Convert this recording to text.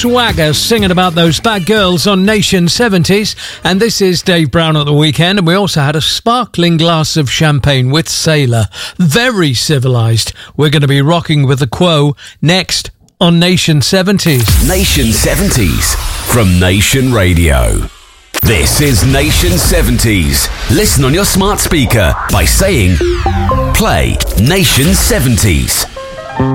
Swagger singing about those bad girls on Nation 70s. And this is Dave Brown at the weekend. And we also had a sparkling glass of champagne with Sailor. Very civilised. We're going to be rocking with the Quo next on Nation 70s. Nation 70s from Nation Radio. This is Nation 70s. Listen on your smart speaker by saying, play Nation 70s.